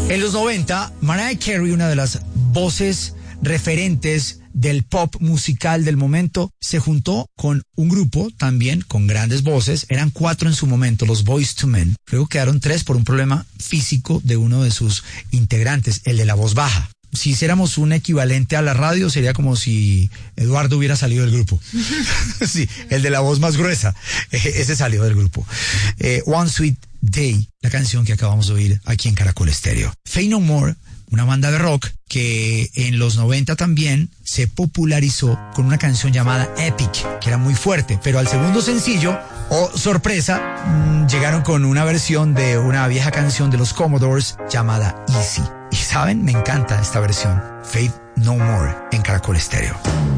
En los 90, Mariah Carey, una de las voces referentes del pop musical del momento, se juntó con un grupo también con grandes voces. Eran 4 en su momento, los Boyz II Men. Luego quedaron 3 por un problema físico de uno de sus integrantes, el de la voz baja. Si hiciéramos un equivalente a la radio, sería como si Eduardo hubiera salido del grupo. Sí, el de la voz más gruesa. Ese salió del grupo. One Sweet Day, la canción que acabamos de oír aquí en Caracol Estéreo. Faith No More, una banda de rock que en los 90 también se popularizó con una canción llamada Epic, que era muy fuerte, pero al segundo sencillo, sorpresa, llegaron con una versión de una vieja canción de los Commodores llamada Easy. Y saben, me encanta esta versión. Faith No More en Caracol Estéreo.